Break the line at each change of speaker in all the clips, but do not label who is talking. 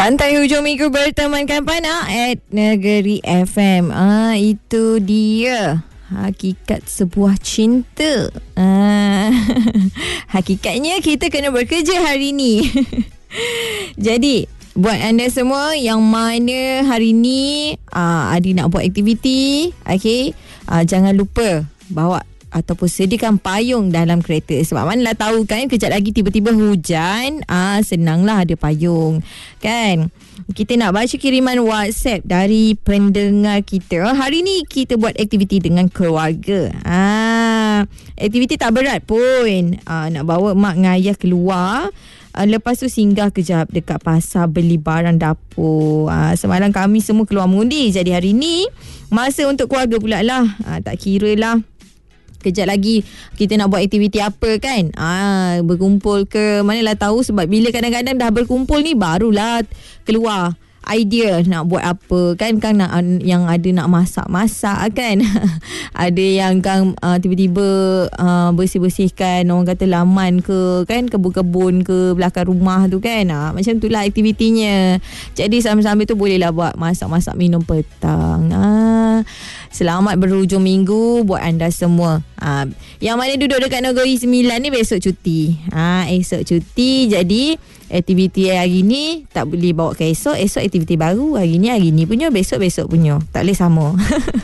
Santai hujung minggu bertemankan Pana at Negeri FM. Itu dia hakikat sebuah cinta. Hakikatnya kita kena bekerja hari ni. Jadi buat anda semua yang mana hari ni ada nak buat aktiviti, okay, jangan lupa bawa ataupun sediakan payung dalam kereta. Sebab manalah tahu kan, kejap lagi tiba-tiba hujan, senanglah ada payung kan. Kita nak baca kiriman WhatsApp dari pendengar kita. Hari ni kita buat aktiviti dengan keluarga. Aktiviti tak berat pun. Nak bawa mak dengan ayah keluar. Lepas tu singgah kejap dekat pasar beli barang dapur. Semalam kami semua keluar mengundi. Jadi hari ni masa untuk keluarga pula lah. Tak kira lah kejap lagi kita nak buat aktiviti apa kan. Berkumpul ke, manalah tahu. Sebab bila kadang-kadang dah berkumpul ni barulah keluar idea nak buat apa kan. Nak, yang ada nak masak-masak kan. Ada yang kan tiba-tiba bersih-bersihkan orang kata laman ke kan, kebun-kebun ke belakang rumah tu kan. Macam tu lah aktivitinya. Jadi sambil-sambil tu bolehlah buat masak-masak minum petang. Selamat berhujung minggu buat anda semua. Yang mana duduk dekat Negeri Sembilan ni besok cuti. Esok cuti. Jadi aktiviti hari ni tak boleh bawa ke esok. Esok aktiviti baru. Hari ni punya, besok punya. Tak boleh sama.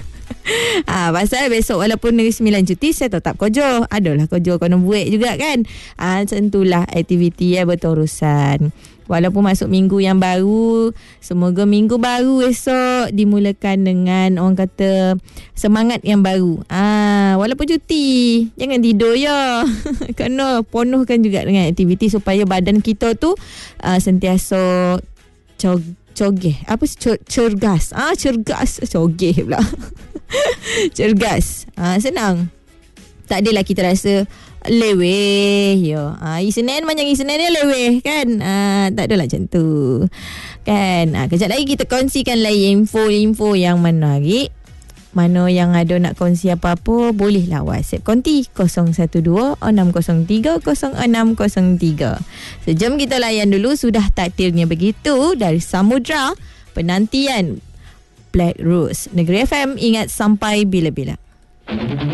Pasal besok walaupun Negeri Sembilan cuti, saya tetap kerja. Adalah kerja kena buat juga kan. Macam itulah aktiviti berurusan. Walaupun masuk minggu yang baru, semoga minggu baru esok dimulakan dengan orang kata semangat yang baru. Walaupun cuti, jangan tidur ya. Kena penuhkan juga dengan aktiviti supaya badan kita tu sentiasa cogeh. Apa cergas? Cergas. Cogeh pula. Cergas. Senang. Tak adalah kita rasa leweh ya. Isnin macam Isnin dia leweh kan. Tak adalah macam tu kan. Kejap lagi kita kongsikan lagi info-info yang menarik. Mana yang ada nak kongsi apa-apa, bolehlah WhatsApp konti 012-603-0603. Sejam kita layan dulu. Sudah takdirnya begitu dari Samudra Penantian Black Rose. Negeri FM, ingat sampai bila-bila.